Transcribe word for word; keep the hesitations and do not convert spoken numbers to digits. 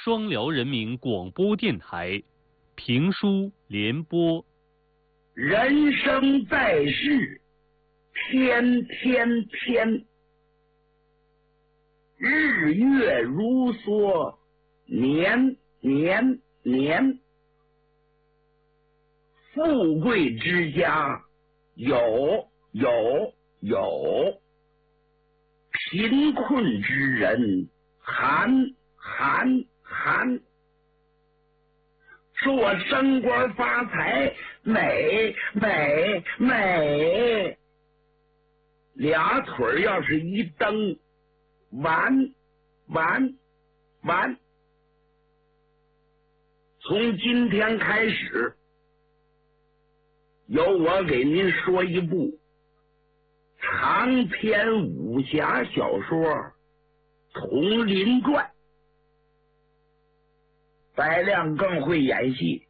双辽人民广播电台评书联播。 人生在世，天天天，日月如梭，年年年。富贵之家有有有，贫困之人寒寒寒。做升官发财美美美，俩腿要是一蹬，完完完。从今天开始，由我给您说一部长篇武侠小说《佟林传》。白亮更会演戏，